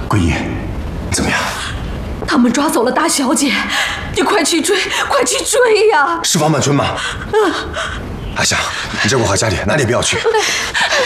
桂英，怎么样？ 他们抓走了大小姐，你快去追，快去追呀！ 是王满春吗？阿香，你照顾好家里，哪里也不要去。